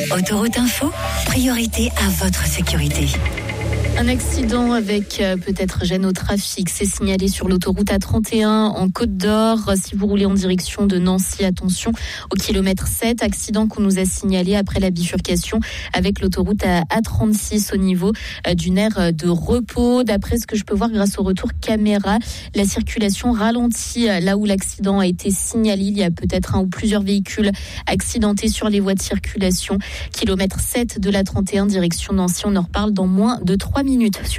Autoroute Info, priorité à votre sécurité. Un accident avec peut-être gêne au trafic s'est signalé sur l'autoroute A31 en Côte d'Or. Si vous roulez en direction de Nancy, attention au kilomètre 7. Accident qu'on nous a signalé après la bifurcation avec l'autoroute A36 au niveau d'une aire de repos. D'après ce que je peux voir grâce au retour caméra, la circulation ralentit là où l'accident a été signalé. Il y a peut-être un ou plusieurs véhicules accidentés sur les voies de circulation. Kilomètre 7 de la 31 direction Nancy. On en reparle dans moins de 3 minutes.